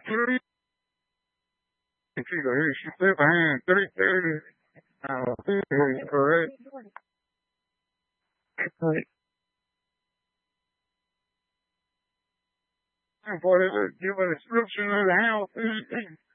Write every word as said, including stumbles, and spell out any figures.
three. She go here, she flip her hand, three thirty. Oh, correct. For the give a description of the house.